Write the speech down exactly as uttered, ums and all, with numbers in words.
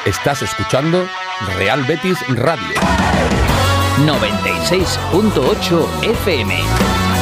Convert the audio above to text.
Estás escuchando Real Betis Radio noventa y seis punto ocho F M.